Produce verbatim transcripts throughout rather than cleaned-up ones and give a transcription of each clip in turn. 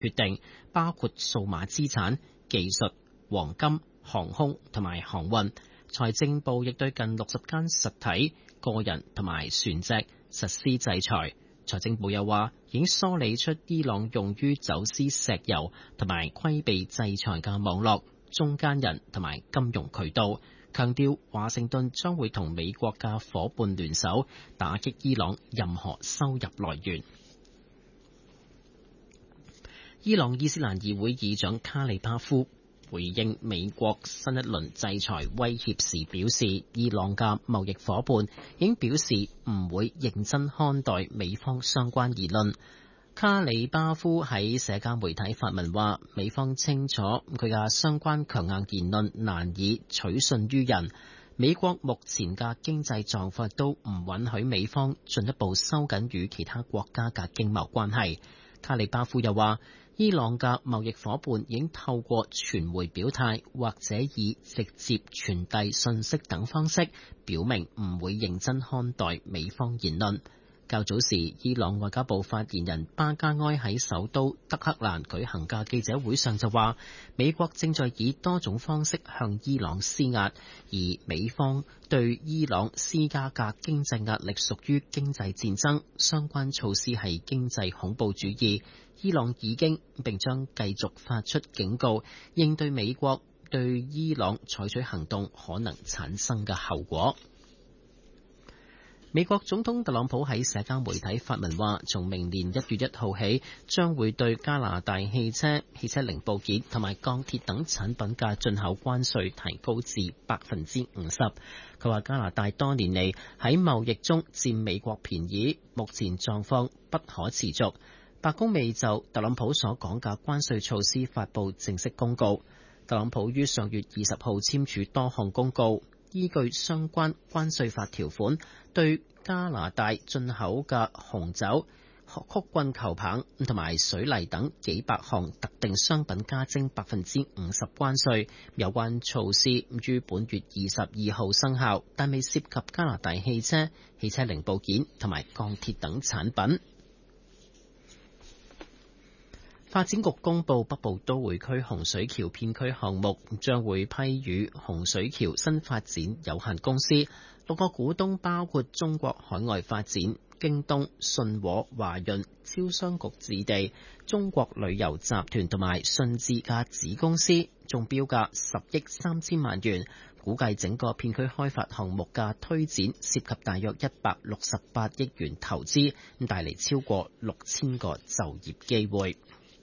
決定，包括數碼資產、技術、黃金、航空同埋航運。財政部亦對近六十間實體、個人同埋船隻實施制裁。財政部又話，已經梳理出伊朗用於走私石油同埋規避制裁嘅網絡、中間人同埋金融渠道，強調華盛頓將會同美國嘅夥伴聯手，打擊伊朗任何收入來源。伊朗伊斯蘭議會議長卡里巴夫回應美國新一輪制裁威脅時表示，伊朗嘅貿易夥伴已經表示唔會認真看待美方相關言論。卡里巴夫喺社交媒體發文話，美方清楚佢嘅相關強硬言論難以取信於人，美國目前嘅經濟狀況都唔允許美方進一步收緊與其他國家嘅經貿關係。卡里巴夫又話，伊朗嘅貿易夥伴已經透過傳媒表態或者以直接傳遞信息等方式，表明唔會認真看待美方言論。較早時，伊朗外交部發言人巴加埃喺首都德黑蘭舉行嘅記者會上就話，美國正在以多種方式向伊朗施壓，而美方對伊朗施加嘅經濟壓力屬於經濟戰爭，相關措施係經濟恐怖主義。伊朗已經並將繼續發出警告，應對美國對伊朗採取行動可能產生嘅後果。美國總統特朗普喺社交媒體發文話，從明年一月一號起，將會對加拿大汽車、汽車零部件同埋鋼鐵等產品嘅進口關稅提高至百分之五十。佢話加拿大多年嚟喺貿易中佔美國便宜，目前狀況不可持續。白宮未就特朗普所講嘅關稅措施發布正式公告。特朗普於上月二十號簽署多項公告，依據相關關稅法條款，對加拿大進口嘅紅酒、曲棍球棒同埋水泥等幾百項特定商品加徵百分之五十關稅。有關措施於本月二十二號生效，但未涉及加拿大汽車、汽車零部件同埋鋼鐵等產品。發展局公布北部都會區洪水橋片區項目將會批予洪水橋新發展有限公司，六個股東包括中國海外發展、京東、信和、華潤、招商局置地、中國旅遊集團同埋信置嘅子公司，中標價十億三千萬元。估計整個片區開發項目嘅推展涉及大約一百六十八億元投資，咁帶嚟超過六千個就業機會。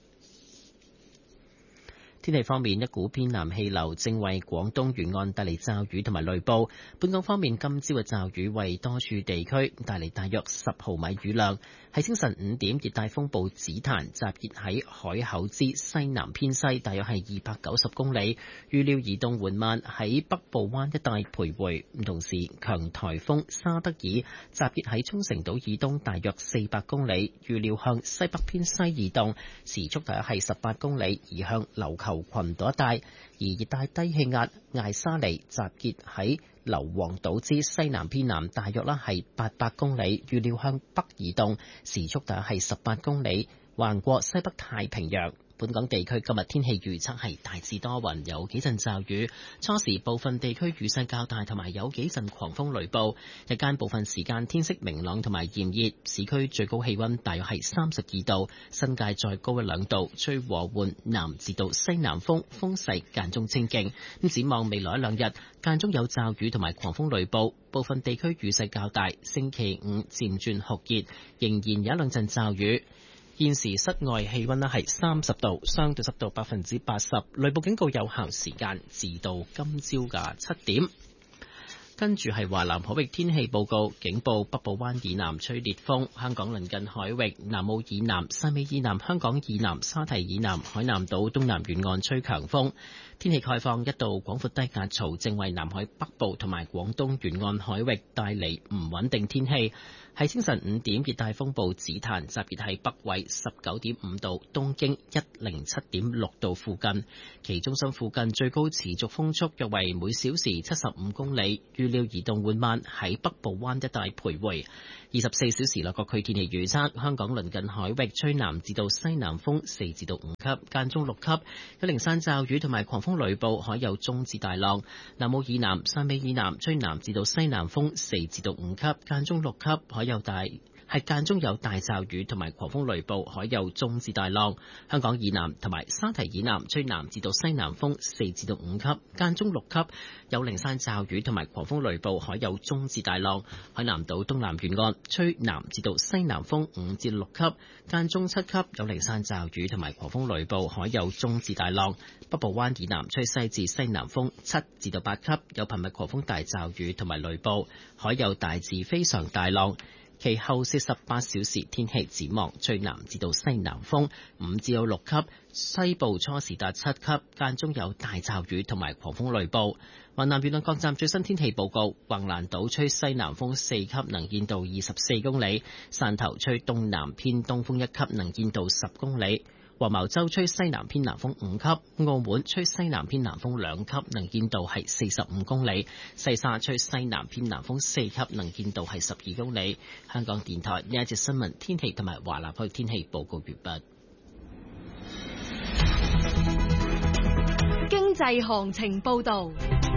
天氣方面，一股偏南氣流正為廣東沿岸帶嚟驟雨同埋雷暴。本港方面，今朝嘅驟雨為多處地區帶嚟大約十毫米雨量。喺清晨五點，熱帶風暴紫檀集結喺海口之西南偏西，大約係二百九十公里，預料移動緩慢喺北部灣一帶徘徊。同時，強颱風沙德爾集結喺沖繩島以東大約四百公里，預料向西北偏西移動，時速大約係十八公里，移向琉球群島一帶。而熱帶低氣壓艾沙尼集結喺硫磺島之西南偏南，大約啦係八百公里，預料向北移動，時速大約係十八公里，橫過西北太平洋。本港地區今日天氣預測係大致多雲，有幾陣驟雨，初時部分地區雨勢較大，同埋有幾陣狂風雷暴。日間部分時間天色明朗同埋炎熱，市區最高氣溫大約係三十二度，新界再高一兩度，吹和緩南至到西南風，風勢間中清勁。咁展望未來一兩日，間中有驟雨同埋狂風雷暴，部分地區雨勢較大。星期五漸轉酷熱，仍然有一兩陣驟雨。現時室外氣溫咧係三十度，相對濕度百分之八十，雷暴警告有效時間至到今朝嘅七點。跟住係華南海域天氣報告，警報北部灣以南吹烈風，香港鄰近海域南澳以南、汕尾以南、香港以南、沙堤以南、海南島東南沿岸吹強風。天氣概況，一道廣闊低壓槽正為南海北部同埋廣東沿岸海域帶嚟唔穩定天氣。 喺清晨五點，熱帶風暴紫檀集結喺北緯十九點五度、東經一零七點六度附近，其中心附近最高持續風速約為每小時七十五公里，預料移動緩慢，喺北部灣一帶徘徊。二十四小時內各區天氣預測：香港鄰近海域吹南至到西南風四至到五級，間中六級，有零散驟雨同埋狂風雷暴，海有中至大浪。南澳以南、汕尾以南吹南至到西南風四至到五級，間中六級，海有大係間中有大驟雨同埋狂風雷暴，海有中至大浪。香港以南同埋沙堤以南吹南至到西南風四至到五級，間中六級，有零散驟雨同埋狂風雷暴，海有中至大浪。海南島東南沿岸吹南至到西南風五至六級，間中七級，有零散驟雨同埋狂風雷暴，海有中至大浪。北部灣以南吹西至西南風七至到八級，有頻密狂風大驟雨同埋雷暴，海有大至非常大浪。其後四十八小時天氣展望，吹南至到西南風五至到六級，西部初時達七級，間中有大驟雨同埋狂風雷暴。華南沿岸各站最新天氣報告：橫瀾島吹西南風四級，能見度二十四公里；汕頭吹東南偏東風一級，能見度十公里。黃茅洲吹西南偏南風五級，澳門吹西南偏南風兩級，能見度係四十五公里；西沙吹西南偏南風四級，能見度係十二公里。香港電台呢一節新聞天氣同埋華南區天氣報告完畢。 經濟行情報導。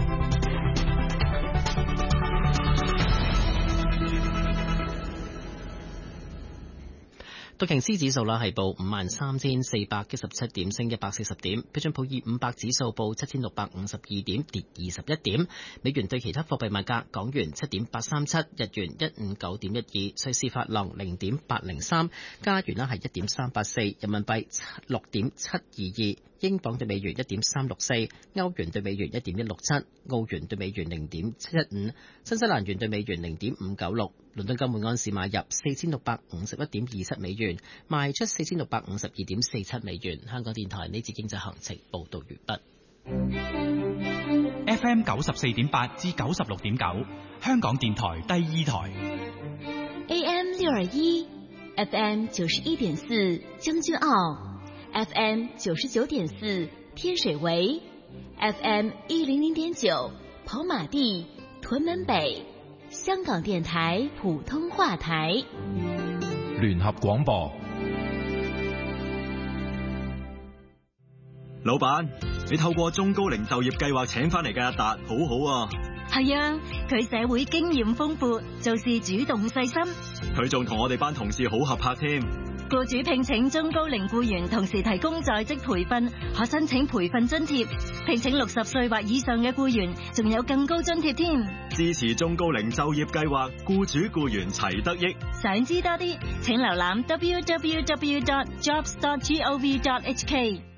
道瓊斯指數啦係報五萬三千四百一十七點，升一百四十點。標準普爾五百指數報七千六百五十二點，跌二十一點。美元對其他貨幣賣價：港元七點八三七，日元一五九點一二，瑞士法郎零點八零三，加元啦係一點三八四，人民幣六點七二二。英鎊對美元一點三六四，歐元對美元一點一六七，澳元對美元零點七一五，新西蘭元對美元零點五九六。倫敦金每安士買入四千六百五十一點二七美元，賣出四千六百五十二點四七美元。香港電台呢節經濟行情報道完畢。F M 九十四點八至九十六點九，香港電台第二台。 A M 六二一 ，F M 九十一點四將軍澳。F M 九十九點四天水圍 ，F M 一零零點九跑馬地屯門北，香港電台普通話台。 聯合廣播。 老闆，你透過中高齡就業計劃請翻嚟嘅阿達，好好啊。 係啊，佢社會經驗豐富，做事主動細心。 佢仲同我哋班同事好合拍添。 僱主聘請中高齡僱員，同時提供在職培訓，可申請培訓津貼。聘請六十歲或以上嘅僱員，仲有更高津貼添。 支持中高齡就業計劃，僱主僱員齊得益。 想知多啲，請瀏覽 w w w dot jobs dot gov dot h k。